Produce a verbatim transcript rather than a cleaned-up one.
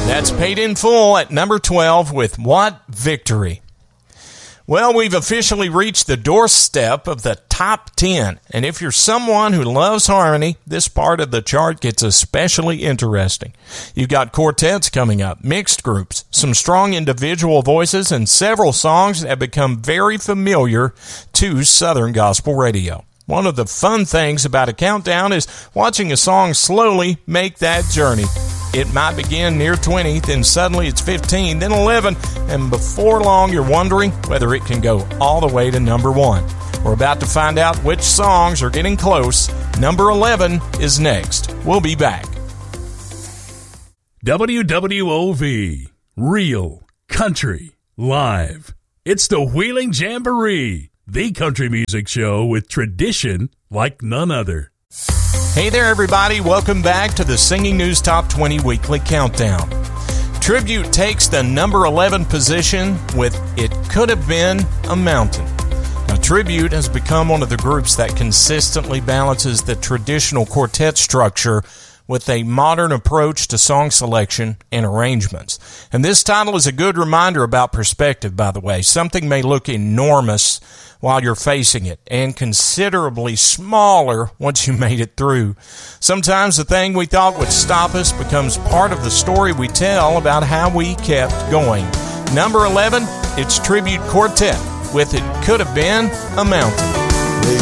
That's Paid in Full at number twelve with What Victory. Well, we've officially reached the doorstep of the top ten, and if you're someone who loves harmony, this part of the chart gets especially interesting. You've got quartets coming up, mixed groups, some strong individual voices, and several songs that have become very familiar to Southern Gospel Radio. One of the fun things about a countdown is watching a song slowly make that journey. It might begin near twenty, then suddenly it's fifteen, then eleven, and before long you're wondering whether it can go all the way to number one. We're about to find out which songs are getting close. Number eleven is next. We'll be back. W W O V, Real Country Live. It's the Wheeling Jamboree, the country music show with tradition like none other. Hey there, everybody. Welcome back to the Singing News Top twenty Weekly Countdown. Tribute takes the number eleven position with It Could Have Been a Mountain. Now, Tribute has become one of the groups that consistently balances the traditional quartet structure with a modern approach to song selection and arrangements. And this title is a good reminder about perspective, by the way. Something may look enormous while you're facing it, and considerably smaller once you made it through. Sometimes the thing we thought would stop us becomes part of the story we tell about how we kept going. Number eleven, it's Tribute Quartet with It Could Have Been a Mountain.